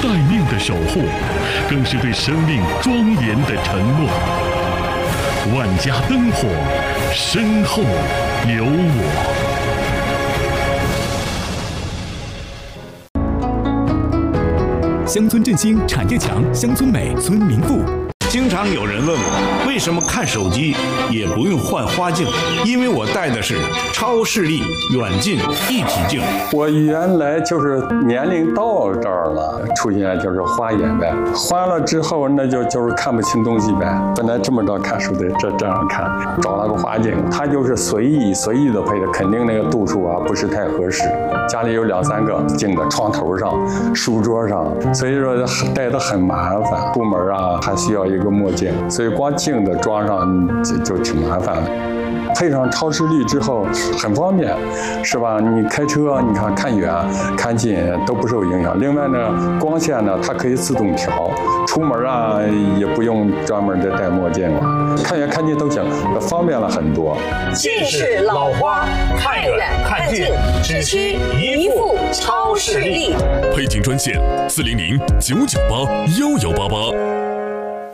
待命的守护，更是对生命庄严的承诺。万家灯火，身后有我。 乡村振兴，产业强，乡村美，村民富。 经常有人问我，为什么看手机也不用换花镜？因为我戴的是超视力远近一体镜。 我原来就是年龄到这儿了，出现就是花眼呗。花了之后，那就是看不清东西呗。本来这么着看书得这样看，找了个花镜，它就是随意的配的，肯定那个度数啊不是太合适。家里有2、3个镜子，床头上、书桌上，所以说戴得很麻烦。出门啊还需要一个墨镜，所以光镜子装上就挺麻烦的。配上超视力之后很方便，是吧？你开车，你看远、看近都不受影响。另外呢，光线呢它可以自动调，出门啊也不用专门的戴墨镜了，看远看近都行，方便了很多。 近视老花，看远看近只需一副超视力。 配镜专线：400-998-1188。